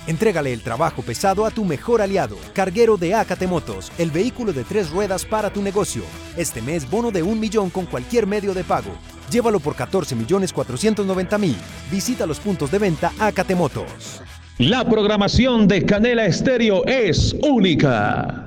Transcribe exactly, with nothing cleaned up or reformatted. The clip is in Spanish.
Entrégale el trabajo pesado a tu mejor aliado, Carguero de Acate Motos, el vehículo de tres ruedas para tu negocio. Este mes, bono de un millón con cualquier medio de pago. Llévalo por catorce millones cuatrocientos noventa mil. Visita los puntos de venta Acate Motos. La programación de Canela Estéreo es única.